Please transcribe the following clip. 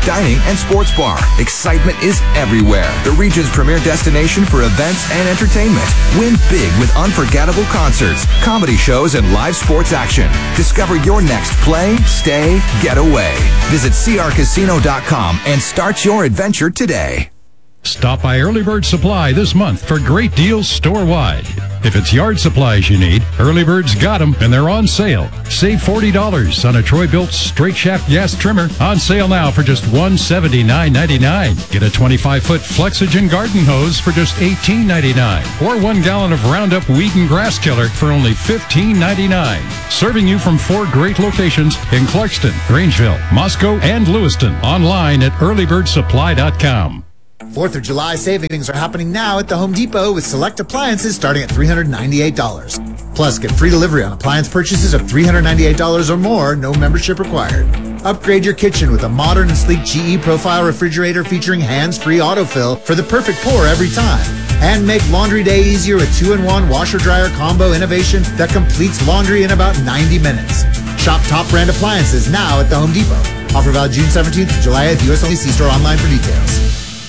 dining, and sports bar. Excitement is everywhere. The region's premier destination for events and entertainment. Win big with unforgettable concerts, comedy shows, and live sports action. Discover your next play, stay, getaway. Visit crcasino.com and start your adventure today. Stop by Early Bird Supply this month for great deals store-wide. If it's yard supplies you need, Early Bird's got them, and they're on sale. Save $40 on a Troy-Bilt straight shaft gas trimmer, on sale now for just $179.99. Get a 25-foot Flexogen garden hose for just $18.99. Or 1 gallon of Roundup weed and grass killer for only $15.99. Serving you from 4 great locations in Clarkston, Grangeville, Moscow, and Lewiston. Online at earlybirdssupply.com. 4th of July savings are happening now at the Home Depot with select appliances starting at $398. Plus, get free delivery on appliance purchases of $398 or more, no membership required. Upgrade your kitchen with a modern and sleek GE Profile refrigerator featuring hands-free autofill for the perfect pour every time. And make laundry day easier with 2-in-1 washer-dryer combo innovation that completes laundry in about 90 minutes. Shop top brand appliances now at the Home Depot. Offer valid June 17th to July 8th. U.S. only. See store online for details.